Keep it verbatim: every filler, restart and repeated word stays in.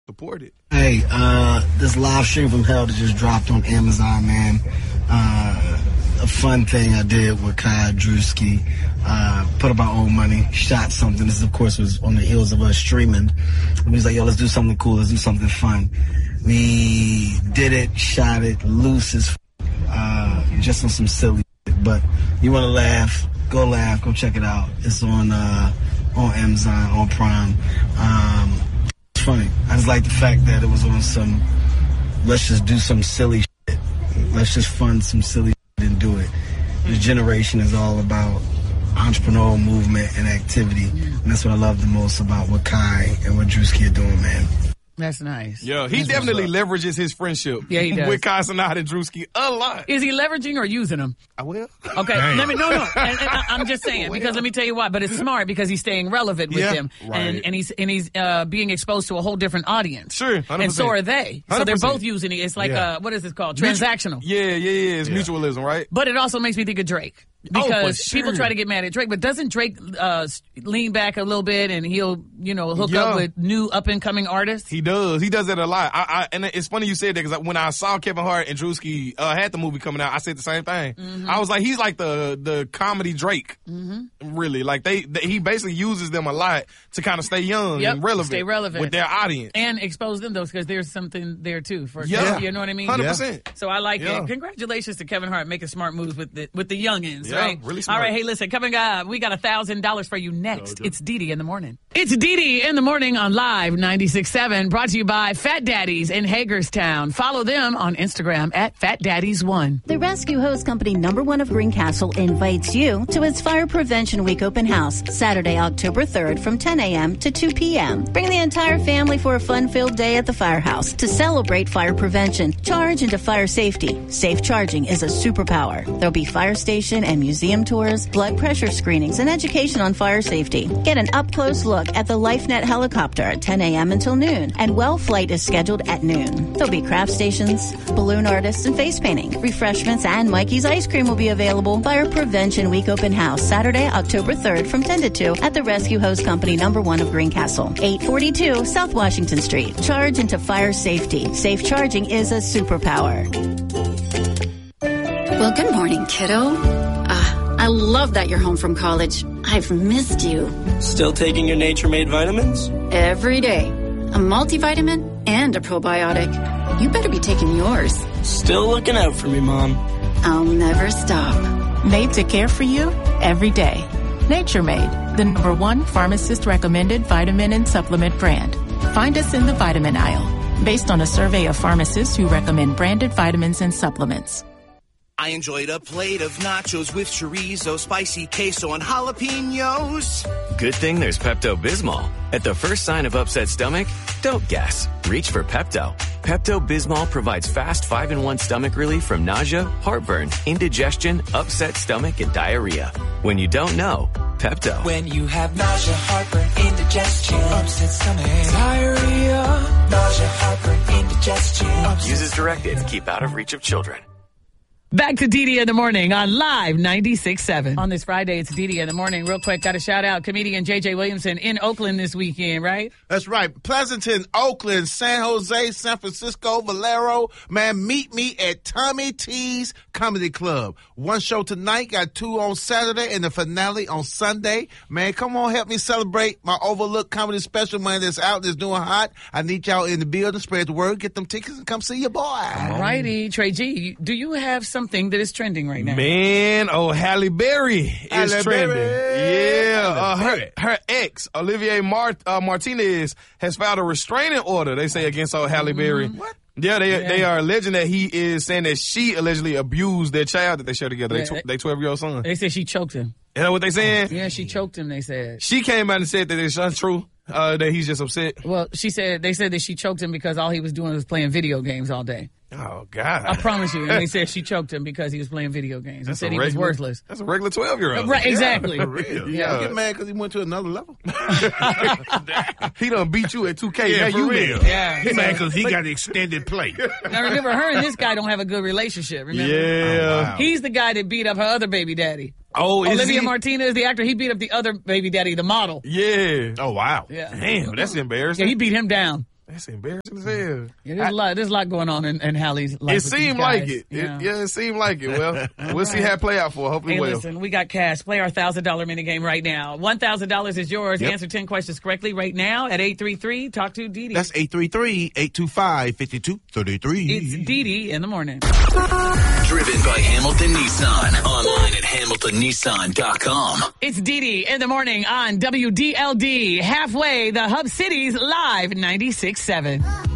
Support it. Hey, uh, this live stream from hell that just dropped on Amazon, man. Uh, a fun thing I did with Kai Drewski. Uh, put up our own money, shot something. This, of course, was on the heels of us streaming. We was like, yo, let's do something cool. Let's do something fun. We did it, shot it, loose as f- uh, just on some silly shit. But you want to laugh, go laugh, go check it out. It's on, uh, on Amazon, on Prime. Um, it's funny. I just like the fact that it was on some, let's just do some silly shit. Let's just fund some silly shit and do it. This generation is all about entrepreneurial movement and activity. And that's what I love the most about what Kai and what Drewski are doing, man. That's nice. Yo, he That's definitely leverages his friendship yeah, he does. with Kai Cenat and Drewski a lot. Is he leveraging or using them? I will. Okay, Dang. let me, no, no. And, and I, I'm just saying, because let me tell you why. But it's smart because he's staying relevant with Yeah, them. right. And, and he's and he's uh, being exposed to a whole different audience. Sure, one hundred percent. And so are they. So they're one hundred percent. both using it. It's like, Yeah. uh, what is this called? Mutu- Transactional. Yeah, yeah, yeah. It's Yeah. mutualism, right? But it also makes me think of Drake. Oh, for Because sure. people try to get mad at Drake, but doesn't Drake uh, lean back a little bit and he'll, you know, hook Yeah. up with new up and coming artists? He does. He does it a lot. I, I, and it's funny you said that because when I saw Kevin Hart and Drewski uh, had the movie coming out, I said the same thing. Mm-hmm. I was like, he's like the the comedy Drake, Mm-hmm. really. Like they, they, he basically uses them a lot to kind of stay young Yep, and relevant, stay relevant with their audience. And expose them, though, because there's something there, too. For Yeah. You know what I mean? one hundred percent. So I like Yeah. it. Congratulations to Kevin Hart making smart moves with the with the youngins, Yeah, right? really smart. All right, hey, listen, coming up, we got one thousand dollars for you next. It's Dee Dee in the morning. It's Dee Dee in the morning on Live ninety-six point seven, brought to you by Fat Daddies in Hagerstown. Follow them on Instagram at Fat Daddies one. The Rescue Hose Company, number one of Greencastle, invites you to its Fire Prevention Week open house, Saturday, October third from ten a.m. to two p.m. Bring the entire family for a fun-filled day at the firehouse to celebrate fire prevention, charge into fire safety. Safe charging is a superpower. There'll be fire station and museum tours, blood pressure screenings, and education on fire safety. Get an up-close look at the LifeNet helicopter at ten a.m. until noon, and Well Flight is scheduled at noon. There'll be craft stations, balloon artists, and face painting. Refreshments and Mikey's ice cream will be available. Fire Prevention Week open house, Saturday, October third from ten to two at the Rescue Hose Company, number one of Greencastle, eight forty-two South Washington Street. Charge into fire safety. Safe charging is a superpower. Well, good morning, kiddo. Uh, I love that you're home from college. I've missed you. Still taking your Nature Made vitamins? Every day. A multivitamin and a probiotic. You better be taking yours. Still looking out for me, Mom. I'll never stop. Made to care for you every day. Nature Made, the number one pharmacist recommended vitamin and supplement brand. Find us in the vitamin aisle, based on a survey of pharmacists who recommend branded vitamins and supplements. I enjoyed a plate of nachos with chorizo, spicy queso, and jalapenos. Good thing there's Pepto-Bismol. At the first sign of upset stomach, don't guess. Reach for Pepto. Pepto-Bismol provides fast five in one stomach relief from nausea, heartburn, indigestion, upset stomach, and diarrhea. When you don't know, Pepto. When you have nausea, heartburn, indigestion, upset stomach, diarrhea, nausea, heartburn, indigestion. Upset Use as directed. Keep out of reach of children. Back to Dee Dee in the morning on Live ninety-six point seven. On this Friday, it's Dee Dee in the morning. Real quick, got to shout out comedian J J Williamson in Oakland this weekend, right? That's right. Pleasanton, Oakland, San Jose, San Francisco, Valero. Man, meet me at Tommy T's Comedy Club. One show tonight, got two on Saturday, and the finale on Sunday. Man, come on, help me celebrate my overlooked comedy special, man, that's out, that's doing hot. I need y'all in the building. Spread the word, get them tickets, and come see your boy. All righty. Trey G, do you have something that is trending right now? Man, oh, Halle Berry is Halle trending. Berry. Yeah, uh, Halle her, Berry. her ex, Olivier Mart, uh, Martinez, has filed a restraining order, they say, against old Halle Berry. Mm-hmm. What? Yeah, they Yeah. they are alleging that he is saying that she allegedly abused their child that they share together, Yeah, they, tw- they twelve-year-old son. They said she choked him. Is that what they saying? Yeah, she choked him, they said. She came out and said that it's untrue, uh, that he's just upset. Well, she said, they said that she choked him because all he was doing was playing video games all day. Oh, God. I promise you. And they said she choked him because he was playing video games. They That's said a he was regular- worthless. That's a regular twelve-year-old. Right, exactly. For real. Yeah. You get mad because he went to another level? He done beat you at two K. Yeah, now for you real. mad. Yeah. He mad because he got extended play. Now remember, her and this guy don't have a good relationship, remember? Yeah. Oh, wow. He's the guy that beat up her other baby daddy. Oh, is Olivia he? Martinez, the actor, he beat up the other baby daddy, the model. Yeah. Oh, wow. Yeah. Damn, that's embarrassing. Yeah, he beat him down. That's embarrassing as hell. Yeah, there's, a lot, there's a lot going on in, in Hallie's life. It seemed like it. Yeah. it. Yeah, it seemed like it. Well, we'll see how it play out for. Hopefully, Hey, well. listen, we got cash. Play our one thousand dollars mini game right now. one thousand dollars is yours. Yep. Answer ten questions correctly right now at eight three three. Talk to Dee Dee. That's eight three three, eight two five, five two three three. It's Dee Dee in the morning. Driven by Hamilton Nissan. Online at hamilton nissan dot com. It's Dee Dee in the morning on W D L D. Halfway, the Hub Cities Live ninety-six point seven.